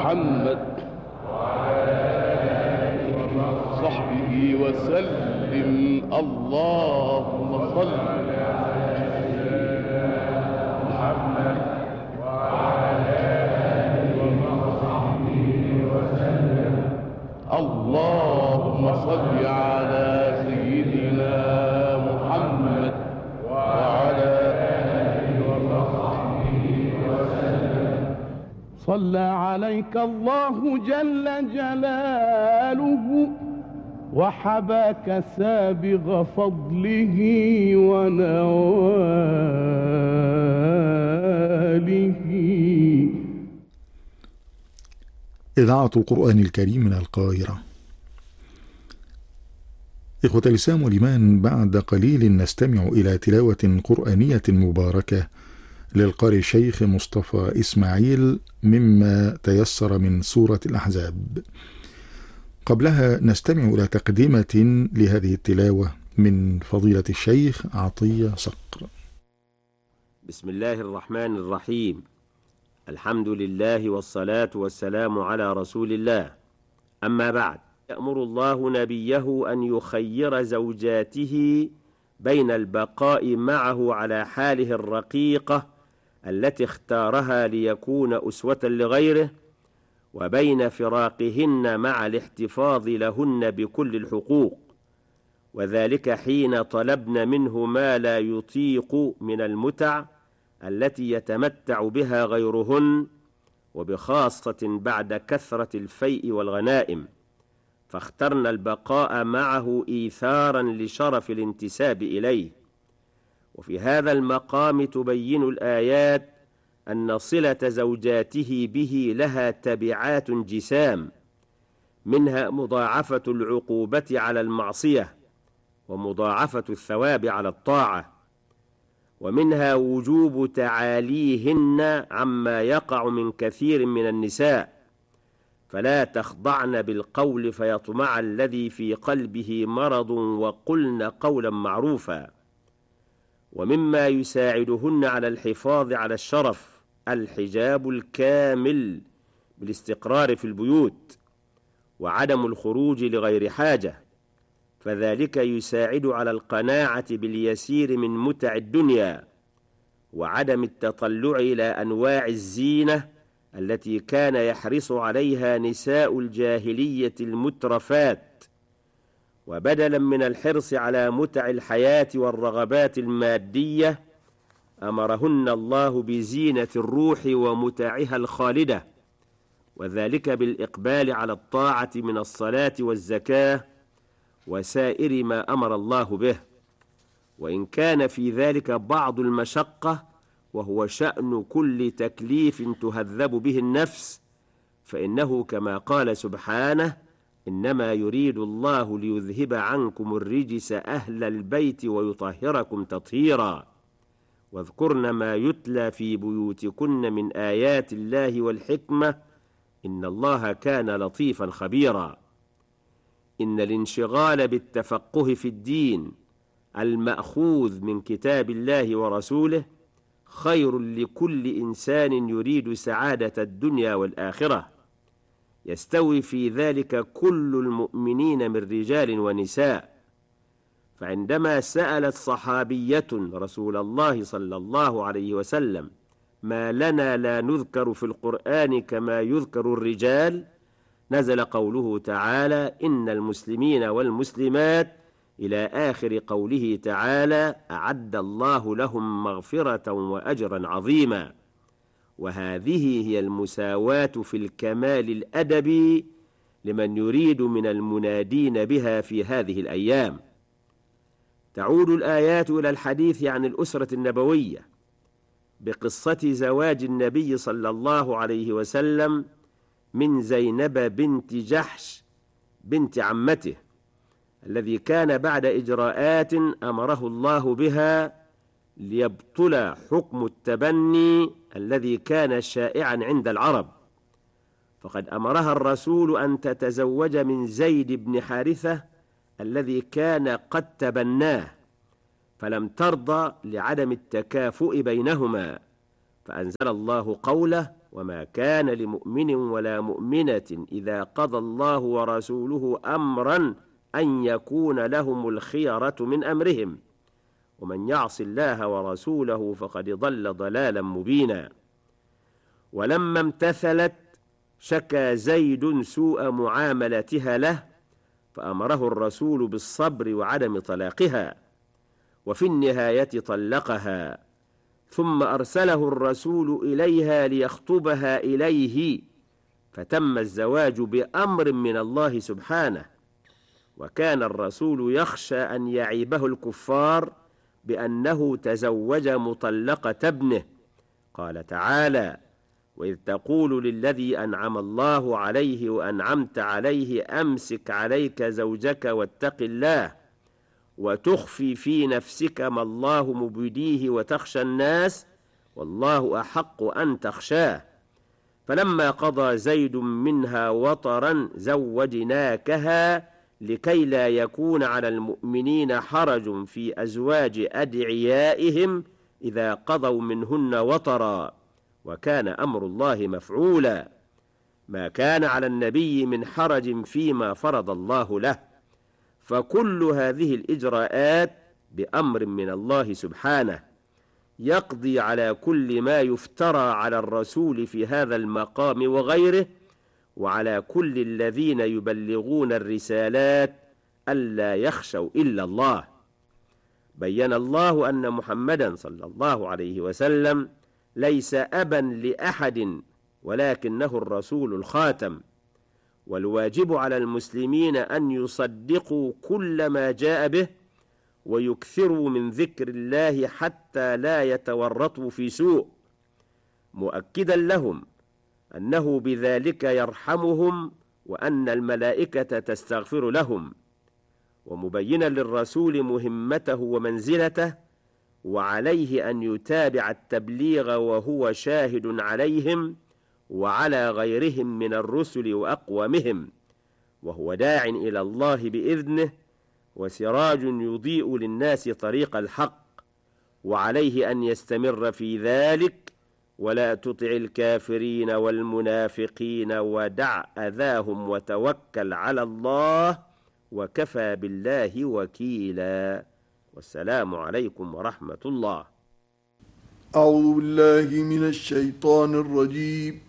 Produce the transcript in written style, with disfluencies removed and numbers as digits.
محمد وصحبه وسلم. اللهم صل اللهم صل على سيدنا محمد وعلى آله وصحبه وسلم. صلى عليك الله جل جلاله وحباك سابغ فضله ونواله. إذاعة القرآن الكريم من القاهرة. إخوة الإسلام والإيمان، بعد قليل نستمع إلى تلاوة قرآنية مباركة للقارئ الشيخ مصطفى إسماعيل مما تيسر من سورة الأحزاب. قبلها نستمع إلى تقدمة لهذه التلاوة من فضيلة الشيخ عطية صقر. بسم الله الرحمن الرحيم. الحمد لله والصلاة والسلام على رسول الله. أما بعد، يأمر الله نبيه أن يخير زوجاته بين البقاء معه على حاله الرقيقة التي اختارها ليكون أسوة لغيره، وبين فراقهن مع الاحتفاظ لهن بكل الحقوق، وذلك حين طلبن منه ما لا يطيق من المتع التي يتمتع بها غيرهن، وبخاصة بعد كثرة الفيء والغنائم، فاخترن البقاء معه إيثارا لشرف الانتساب إليه. وفي هذا المقام تبين الآيات أن صلة زوجاته به لها تبعات جسام، منها مضاعفة العقوبة على المعصية ومضاعفة الثواب على الطاعة، ومنها وجوب تعاليهن عما يقع من كثير من النساء، فلا تخضعن بالقول فيطمع الذي في قلبه مرض وقلن قولا معروفا. ومما يساعدهن على الحفاظ على الشرف الحجاب الكامل بالاستقرار في البيوت، وعدم الخروج لغير حاجة، فذلك يساعد على القناعة باليسير من متع الدنيا، وعدم التطلع إلى أنواع الزينة التي كان يحرص عليها نساء الجاهلية المترفات. وبدلا من الحرص على متع الحياة والرغبات المادية، أمرهن الله بزينة الروح ومتعها الخالدة، وذلك بالإقبال على الطاعة من الصلاة والزكاة وسائر ما أمر الله به، وإن كان في ذلك بعض المشقة، وهو شأن كل تكليف تهذب به النفس، فإنه كما قال سبحانه: إنما يريد الله ليذهب عنكم الرجس أهل البيت ويطهركم تطهيرا، واذكرن ما يتلى في بيوتكن من آيات الله والحكمة، إن الله كان لطيفا خبيرا. إن الانشغال بالتفقه في الدين المأخوذ من كتاب الله ورسوله خير لكل إنسان يريد سعادة الدنيا والآخرة، يستوي في ذلك كل المؤمنين من رجال ونساء. فعندما سألت صحابية رسول الله صلى الله عليه وسلم: ما لنا لا نذكر في القرآن كما يذكر الرجال، نزل قوله تعالى: إن المسلمين والمسلمات، إلى آخر قوله تعالى: أعد الله لهم مغفرة وأجرا عظيما. وهذه هي المساواة في الكمال الأدبي لمن يريد من المنادين بها في هذه الأيام. تعود الآيات إلى الحديث عن الأسرة النبوية بقصة زواج النبي صلى الله عليه وسلم من زينب بنت جحش بنت عمته، الذي كان بعد إجراءات أمره الله بها ليبطل حكم التبني الذي كان شائعا عند العرب، فقد أمرها الرسول أن تتزوج من زيد بن حارثة الذي كان قد تبناه، فلم ترضى لعدم التكافؤ بينهما، فأنزل الله قوله: وما كان لمؤمن ولا مؤمنة إذا قضى الله ورسوله أمرا أن يكون لهم الخيرة من أمرهم ومن يعص الله ورسوله فقد ضل ضلالا مبينا. ولما امتثلت شكى زيد سوء معاملتها له فأمره الرسول بالصبر وعدم طلاقها، وفي النهاية طلقها، ثم أرسله الرسول إليها ليخطبها إليه، فتم الزواج بأمر من الله سبحانه. وكان الرسول يخشى أن يعيبه الكفار بأنه تزوج مطلقة ابنه. قال تعالى: وإذ تقول للذي أنعم الله عليه وأنعمت عليه أمسك عليك زوجك واتق الله وتخفي في نفسك ما الله مبديه وتخشى الناس والله أحق أن تخشاه، فلما قضى زيد منها وطرا زوجناكها لكي لا يكون على المؤمنين حرج في أزواج أدعيائهم إذا قضوا منهن وطرا، وكان أمر الله مفعولا. ما كان على النبي من حرج فيما فرض الله له، فكل هذه الإجراءات بأمر من الله سبحانه يقضي على كل ما يفترى على الرسول في هذا المقام وغيره، وعلى كل الذين يبلغون الرسالات ألا يخشوا إلا الله. بين الله أن محمدا صلى الله عليه وسلم ليس أبا لأحد ولكنه الرسول الخاتم، والواجب على المسلمين أن يصدقوا كل ما جاء به ويكثروا من ذكر الله حتى لا يتورطوا في سوء، مؤكدا لهم أنه بذلك يرحمهم وأن الملائكة تستغفر لهم، ومبينا للرسول مهمته ومنزلته، وعليه أن يتابع التبليغ وهو شاهد عليهم وعلى غيرهم من الرسل وأقومهم، وهو داع إلى الله بإذنه وسراج يضيء للناس طريق الحق، وعليه أن يستمر في ذلك ولا تطع الكافرين والمنافقين ودع أذاهم وتوكل على الله وكفى بالله وكيلا. والسلام عليكم ورحمة الله. أعوذ بالله من الشيطان الرجيم.